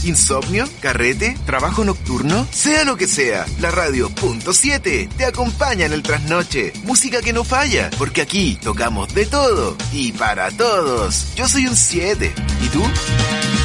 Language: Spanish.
¿Insomnio? ¿Carrete? ¿Trabajo nocturno? Sea lo que sea, la radio Punto 7 te acompaña en el trasnoche. Música que no falla, porque aquí tocamos de todo y para todos. Yo soy un 7. ¿Y tú?